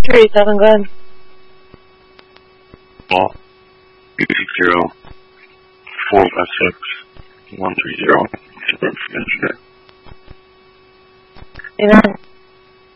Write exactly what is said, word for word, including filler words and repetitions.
three seven, go ahead. Ball. eight zero four five six one three zero. Amen.